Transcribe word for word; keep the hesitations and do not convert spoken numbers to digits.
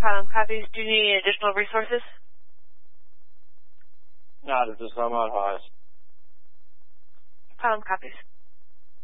Problem copies. Do you need any additional resources? Not at this time, I'm on highs. Problem copies.